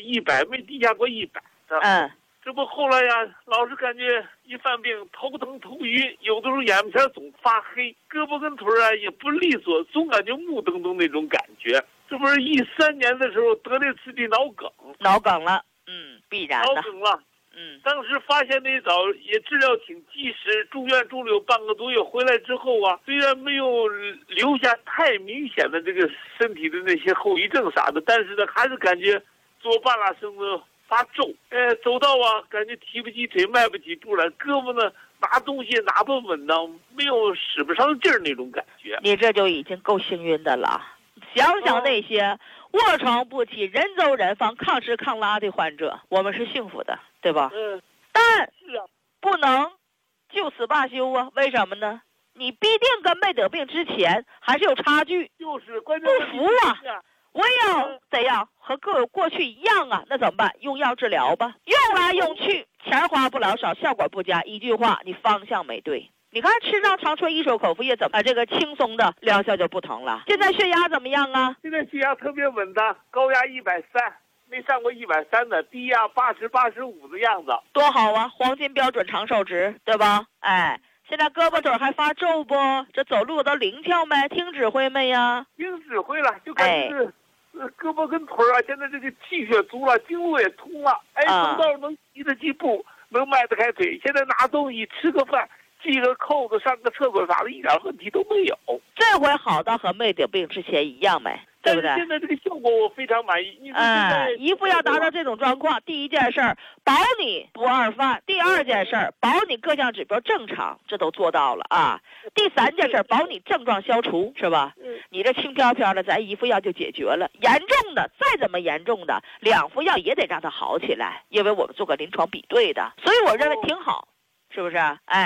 100，没低下过100的。 嗯， 这不后来呀，老是感觉一犯病头疼头晕，有的时候眼前总发黑，胳膊跟腿啊也不利索，总感觉目瞪瞪那种感觉。这不是13年的时候得了次的脑梗， 脑梗了，必然的。 脑梗了。当时发现的早，也治疗挺及时，住院住了有半个多月，回来之后啊，虽然没有留下太明显的这个身体的那些后遗症啥的，但是呢，还是感觉左半拉身子发皱，走道啊，感觉提不起腿，迈不起步来，胳膊呢拿东西拿不稳当，没有使不上劲儿那种感觉。 你这就已经够幸运的了。想想那些卧床不起、人走人放、抗吃抗拉的患者，我们是幸福的，对吧？但是啊， 不能就此罢休啊！为什么呢？你必定跟没得病之前还是有差距， 就是关键不服啊！我也要怎样和过去一样啊？那怎么办？用药治疗吧，用来用去，钱花不老少，效果不佳。一句话，你方向没对。你看吃上长春益寿口服液怎么这个轻松的疗效就不同了？现在血压怎么样啊？ 现在血压特别稳当，高压130，没上过130的，低压80、85的样子， 多好啊！黄金标准长寿值，对吧？现在胳膊腿还发皱不？这走路都灵巧没？听指挥没呀？ 听指挥了，就感觉胳膊跟腿啊，现在这个气血足了，经络也通了，走道能提得起步，能迈得开腿。现在拿东西吃个饭，系个扣子，上个厕所啥的，一点问题都没有。 这回好到和没得病之前一样没？对不对？ 现在这个效果我非常满意。 一副要达到这种状况，第一件事儿保你不二犯，第二件事儿保你各项指标正常，这都做到了啊。第三件事儿保你症状消除，是吧？你这轻飘飘的，咱一副药就解决了。严重的再怎么严重的，2副药也得让它好起来，因为我们做个临床比对的，所以我认为挺好。是不是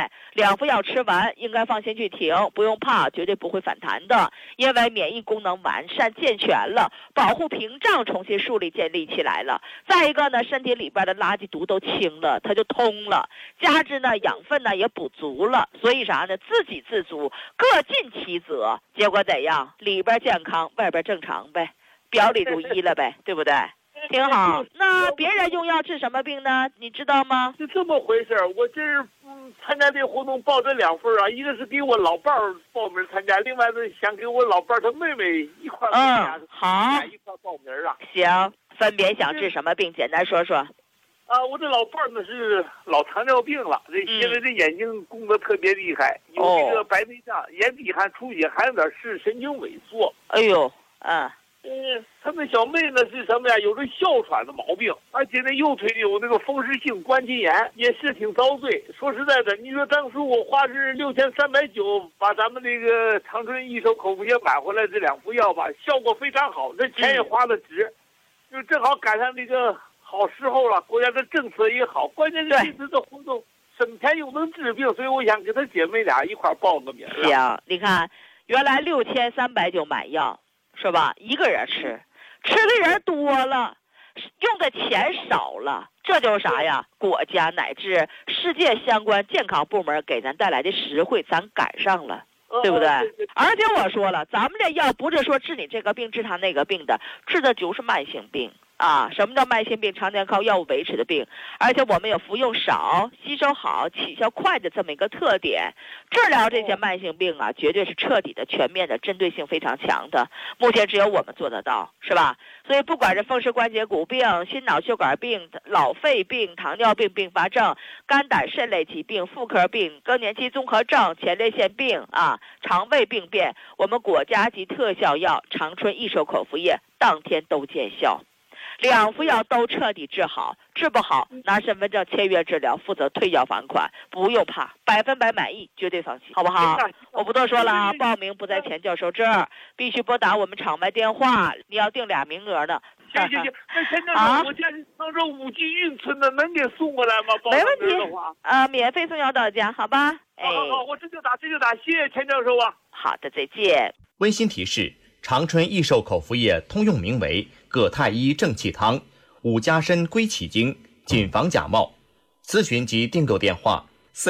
？2副药吃完，应该放心去停，不用怕，绝对不会反弹的，因为免疫功能完善健全了，保护屏障重新树立建立起来了。再一个呢，身体里边的垃圾毒都清了，它就通了，加之呢养分呢也补足了，所以啥呢？自给自足，各尽其责。结果怎样？里边健康，外边正常呗，表里如一了呗，对不对？挺好。那别人用药治什么病呢？你知道吗？ 是这么回事。我这是参加这活动报这2份啊，一个是给我老伴儿报名参加，另外是想给我老伴儿他妹妹一块儿参加， 好， 一块报名啊。 行，分别想治什么病？简单说说。 我这老伴儿呢是老糖尿病了，现在这眼睛工作特别厉害，有这个白内障、眼底还出血，还有点是神经萎缩。 哎呦， 他们小妹呢是什么呀？有这哮喘的毛病，而且那右腿有那个风湿性关节炎，也是挺遭罪。说实在的，你说当初我花是6390把咱们这个长春益寿口服液买回来，这2副药吧，效果非常好，这钱也花得值，就正好赶上这个好时候了，国家的政策也好，关键是这次的活动省钱又能治病，所以我想给她姐妹俩一块报个名。 行，你看，原来6390买药。是吧？一个人吃的人多了，用的钱少了，这就是啥呀？国家乃至世界相关健康部门给咱带来的实惠，咱赶上了，对不对？而且我说了，咱们这药不是说治你这个病治他那个病的，治的就是慢性病。什么叫慢性病？常年靠药物维持的病，而且我们有服用少、吸收好、起效快的这么一个特点。治疗这些慢性病啊，绝对是彻底的、全面的、针对性非常强的。目前只有我们做得到，是吧？所以不管是风湿关节骨病、心脑血管病、老肺病、糖尿病并发症、肝胆肾类疾病、妇科病、更年期综合症、前列腺病肠胃病变，我们国家级特效药长春益寿口服液当天都见效。2副药都彻底治好，治不好拿身份证签约治疗，负责退药返款，不用怕，100%满意，绝对放心，好不好？我不多说了啊，报名不在钱教授这儿，必须拨打我们场外电话，你要订2名额呢。 行，那钱教授，我家是常州5集运村的，能给送过来吗？ 没问题，免费送药到家，好吧？ 好，我这就打，谢谢钱教授啊。 好的，再见。 温馨提示：长春益寿口服液通用名为葛太医正气汤、五加参归气精，谨防假冒。咨询及订购电话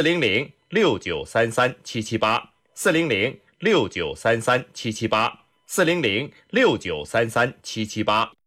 ：400-6933-778 400-6933-778 400-6933-778。